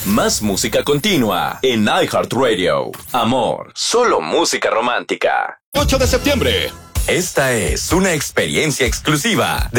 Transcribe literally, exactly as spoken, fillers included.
Más música continua en iHeartRadio. Amor, solo música romántica. ocho de septiembre. Esta es una experiencia exclusiva de